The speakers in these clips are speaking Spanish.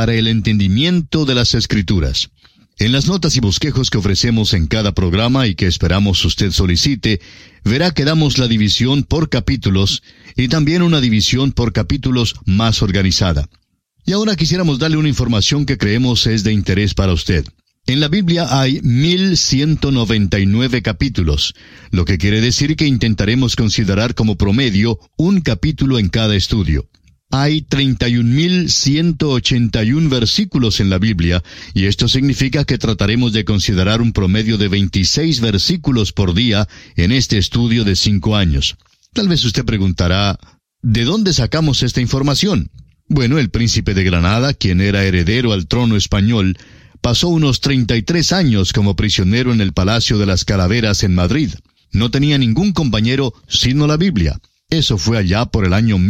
para el entendimiento de las Escrituras. En las notas y bosquejos que ofrecemos en cada programa y que esperamos usted solicite, verá que damos la división por capítulos y también una división por capítulos más organizada. Y ahora quisiéramos darle una información que creemos es de interés para usted. En la Biblia hay 1199 capítulos, lo que quiere decir que intentaremos considerar como promedio un capítulo en cada estudio. Hay 31.181 versículos en la Biblia, y esto significa que trataremos de considerar un promedio de 26 versículos por día en este estudio de 5 años. Tal vez usted preguntará, ¿de dónde sacamos esta información? Bueno, el príncipe de Granada, quien era heredero al trono español, pasó unos 33 años como prisionero en el Palacio de las Calaveras en Madrid. No tenía ningún compañero sino la Biblia. Eso fue allá por el año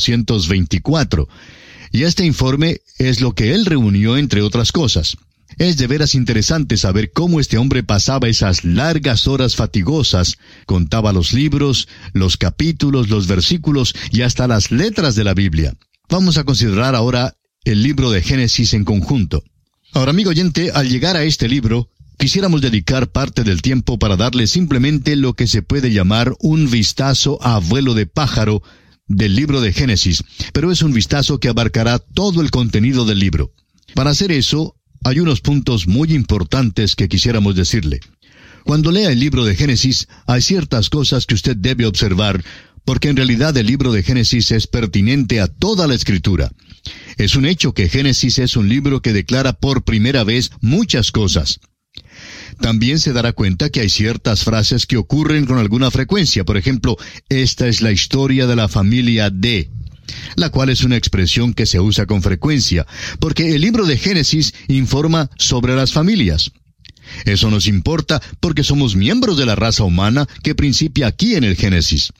1824. Y este informe es lo que él reunió entre otras cosas. Es de veras interesante saber cómo este hombre pasaba esas largas horas fatigosas, contaba los libros, los capítulos, los versículos y hasta las letras de la Biblia. Vamos a considerar ahora el libro de Génesis en conjunto. Ahora, amigo oyente, al llegar a este libro, quisiéramos dedicar parte del tiempo para darle simplemente lo que se puede llamar un vistazo a vuelo de pájaro del libro de Génesis, pero es un vistazo que abarcará todo el contenido del libro. Para hacer eso, hay unos puntos muy importantes que quisiéramos decirle. Cuando lea el libro de Génesis, hay ciertas cosas que usted debe observar, porque en realidad el libro de Génesis es pertinente a toda la Escritura. Es un hecho que Génesis es un libro que declara por primera vez muchas cosas. También se dará cuenta que hay ciertas frases que ocurren con alguna frecuencia. Por ejemplo, esta es la historia de la familia D, la cual es una expresión que se usa con frecuencia, porque el libro de Génesis informa sobre las familias. Eso nos importa porque somos miembros de la raza humana que principia aquí en el Génesis.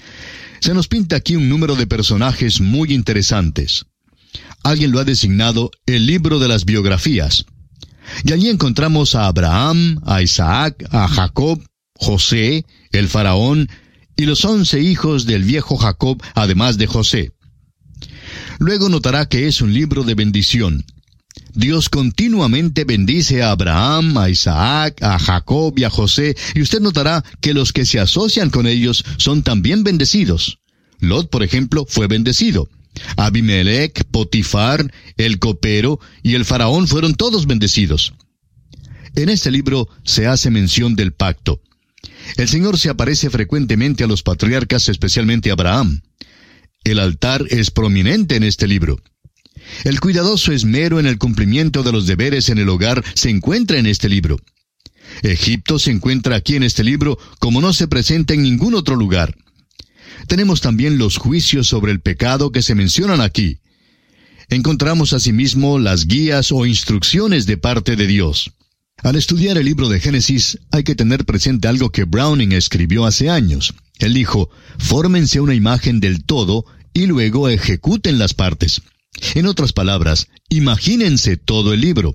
Se nos pinta aquí un número de personajes muy interesantes. Alguien lo ha designado el libro de las biografías. Y allí encontramos a Abraham, a Isaac, a Jacob, José, el faraón, y los 11 hijos del viejo Jacob, además de José. Luego notará que es un libro de bendición. Dios continuamente bendice a Abraham, a Isaac, a Jacob y a José, y usted notará que los que se asocian con ellos son también bendecidos. Lot, por ejemplo, fue bendecido. Abimelech, Potifar, el copero y el faraón fueron todos bendecidos. En este libro se hace mención del pacto. El Señor se aparece frecuentemente a los patriarcas, especialmente a Abraham. El altar es prominente en este libro. El cuidadoso esmero en el cumplimiento de los deberes en el hogar se encuentra en este libro. Egipto se encuentra aquí en este libro como no se presenta en ningún otro lugar. Tenemos también los juicios sobre el pecado que se mencionan aquí. Encontramos asimismo las guías o instrucciones de parte de Dios. Al estudiar el libro de Génesis, hay que tener presente algo que Browning escribió hace años. Él dijo, fórmense una imagen del todo y luego ejecuten las partes. En otras palabras, imagínense todo el libro.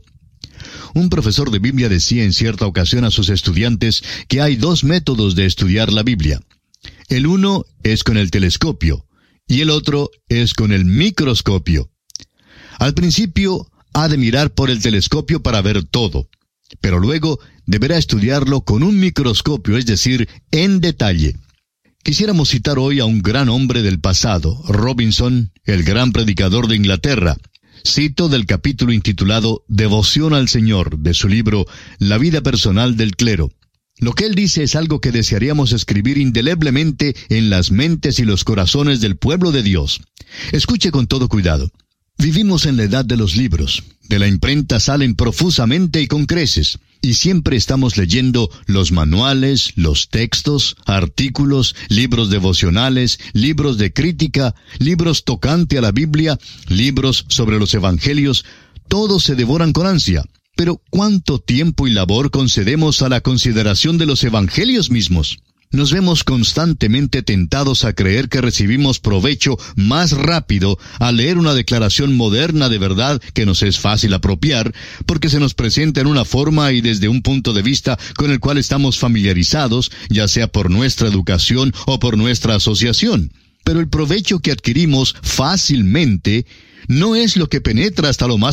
Un profesor de Biblia decía en cierta ocasión a sus estudiantes que hay 2 métodos de estudiar la Biblia. El uno es con el telescopio y el otro es con el microscopio. Al principio ha de mirar por el telescopio para ver todo, pero luego deberá estudiarlo con un microscopio, es decir, en detalle. Quisiéramos citar hoy a un gran hombre del pasado, Robinson, el gran predicador de Inglaterra. Cito del capítulo intitulado Devoción al Señor, de su libro La vida personal del clero. Lo que él dice es algo que desearíamos escribir indeleblemente en las mentes y los corazones del pueblo de Dios. Escuche con todo cuidado. Vivimos en la edad de los libros. De la imprenta salen profusamente y con creces. Y siempre estamos leyendo los manuales, los textos, artículos, libros devocionales, libros de crítica, libros tocante a la Biblia, libros sobre los evangelios. Todos se devoran con ansia. Pero ¿cuánto tiempo y labor concedemos a la consideración de los evangelios mismos? Nos vemos constantemente tentados a creer que recibimos provecho más rápido al leer una declaración moderna de verdad que nos es fácil apropiar, porque se nos presenta en una forma y desde un punto de vista con el cual estamos familiarizados, ya sea por nuestra educación o por nuestra asociación. Pero el provecho que adquirimos fácilmente no es lo que penetra hasta lo más